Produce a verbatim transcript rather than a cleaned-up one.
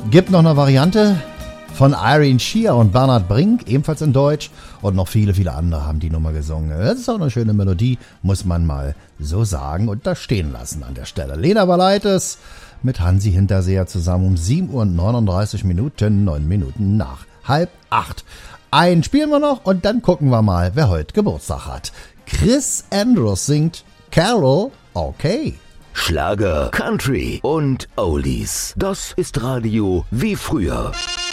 Gibt noch eine Variante von Irene Shear und Bernhard Brink, ebenfalls in Deutsch. Und noch viele, viele andere haben die Nummer gesungen. Das ist auch eine schöne Melodie, muss man mal so sagen und da stehen lassen an der Stelle. Lena Valaitis mit Hansi Hinterseher zusammen um sieben Uhr neununddreißig Minuten, neun Minuten nach halb acht. Einen spielen wir noch und dann gucken wir mal, wer heute Geburtstag hat. Chris Andrews singt Carol, okay. Schlager, Country und Oldies. Das ist Radio wie früher.